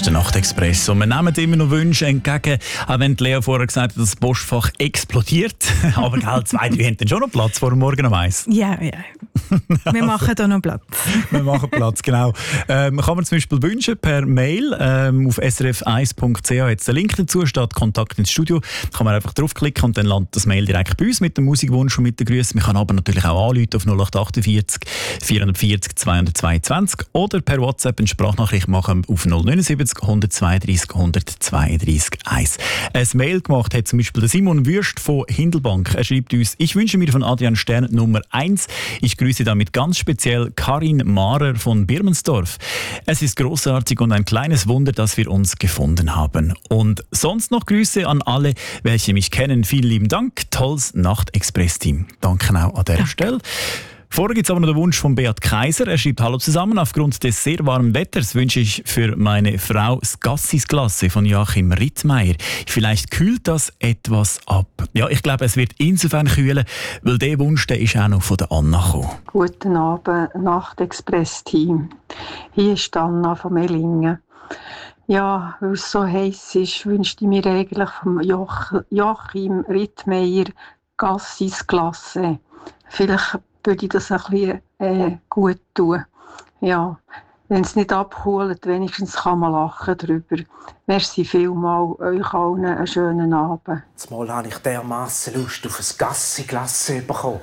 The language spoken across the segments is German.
ist der Nachtexpress. Und wir nehmen immer noch Wünsche entgegen, auch wenn Lea vorher gesagt hat, dass das Postfach explodiert. Aber gell, 2, 3 haben dann schon noch Platz vor dem Morgen um 1. Ja. Wir machen da noch Platz. Wir machen Platz, genau. Kann man zum Beispiel wünschen per Mail auf srf1.ch. Jetzt der Link dazu steht Kontakt ins Studio. Da kann man einfach draufklicken und dann landet das Mail direkt bei uns mit dem Musikwunsch und mit den Grüßen. Man kann aber natürlich auch anrufen auf 0848 440 222 oder per WhatsApp eine Sprachnachricht machen auf 079 132 132 1. Ein Mail gemacht hat zum Beispiel der Simon Würst von Hindelbank. Er schreibt uns: Ich wünsche mir von Adrian Stern Nummer 1. Ich grüße damit ganz speziell Karin Mahrer von Birmensdorf. Es ist großartig und ein kleines Wunder, dass wir uns gefunden haben. Und sonst noch Grüße an alle, welche mich kennen. Vielen lieben Dank. Tolles Nachtexpress-Team. Danke auch an dieser Stelle. Vorher gibt es aber noch den Wunsch von Beat Kaiser. Er schreibt: Hallo zusammen, aufgrund des sehr warmen Wetters wünsche ich für meine Frau das Gassis-Klasse von Joachim Rittmeier. Vielleicht kühlt das etwas ab. Ja, ich glaube, es wird insofern kühlen, weil der Wunsch der ist auch noch von der Anna gekommen. Guten Abend, Nachtexpress-Team. Hier ist Anna von Mellingen. Ja, weil es so heiß ist, wünschte ich mir eigentlich vom Joachim Rittmeier Gassis-Klasse. Vielleicht würde ich das ein bisschen gut tun. Ja, wenn es nicht abkühlt, wenigstens kann man lachen darüber. Merci vielmals, euch allen einen schönen Abend. Jetzt mal habe ich dermassen Lust auf ein Gassi-Klasse bekommen.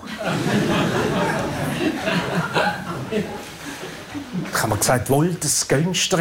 Ich habe mir gesagt, wollt das günstig.